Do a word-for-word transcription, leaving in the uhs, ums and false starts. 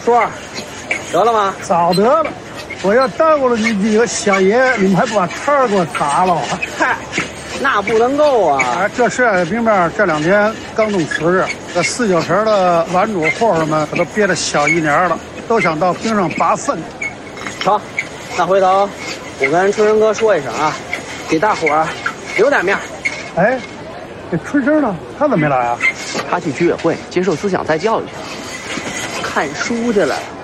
叔，得了吗？ 早得了，我要耽误了你几个小爷，你们还不把摊儿给我砸了？ 嗨，那不能够啊！ 哎，这事也明白，这两天刚弄瓷实，这四九城的玩主货儿们可都憋了小一年了，都想到冰上拔粪。 成，那回头我跟春生哥说一声啊，给大伙儿留点面。 哎，这春生呢？他怎么没来啊？ 他去居委会接受思想再教育去了，看书去了。